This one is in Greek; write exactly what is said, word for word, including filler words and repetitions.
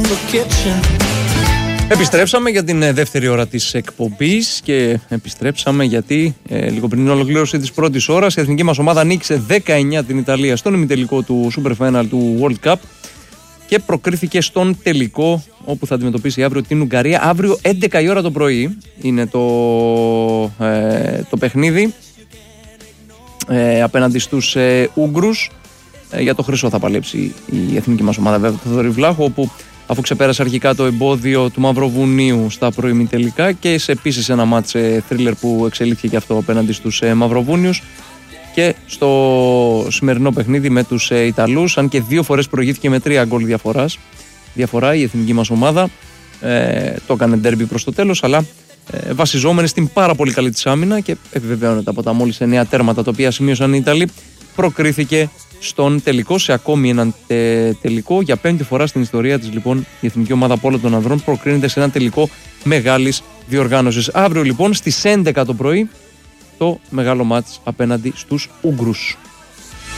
Επιστρέψαμε για την δεύτερη ώρα της εκπομπής και επιστρέψαμε γιατί ε, λίγο πριν την ολοκλήρωση της πρώτης ώρας η εθνική μας ομάδα νίκησε δέκα εννιά την Ιταλία στον ημιτελικό του Super Final του World Cup και προκρίθηκε στον τελικό όπου θα αντιμετωπίσει αύριο την Ουγγαρία. Αύριο έντεκα η ώρα το πρωί είναι το, ε, το παιχνίδι ε, απέναντι στους ε, Ούγγρους. Ε, για το χρυσό θα παλέψει η εθνική μας ομάδα βέβαια το Θοδωρή Βλάχο, όπου αφού ξεπέρασε αρχικά το εμπόδιο του Μαυροβουνίου στα προημιτελικά και σε επίσης ένα μάτς θρίλερ που εξελίχθηκε και αυτό απέναντι στους ε, Μαυροβούνιους, και στο σημερινό παιχνίδι με τους ε, Ιταλούς, αν και δύο φορές προηγήθηκε με τρία γκολ διαφοράς, διαφορά η εθνική μας ομάδα, ε, το έκανε ντέρμπι προς το τέλος, αλλά ε, βασιζόμενη στην πάρα πολύ καλή της άμυνα και επιβεβαιώνεται από τα μόλις εννέα τέρματα τα οποία σημείωσαν οι Ιταλοί, προκρίθηκε στον τελικό, σε ακόμη έναν τε, τελικό. Για πέμπτη φορά στην ιστορία της λοιπόν η εθνική ομάδα πόλο των ανδρών προκρίνεται σε ένα τελικό μεγάλης διοργάνωσης. Αύριο λοιπόν στις έντεκα το πρωί το μεγάλο μάτς απέναντι στους Ούγγρους.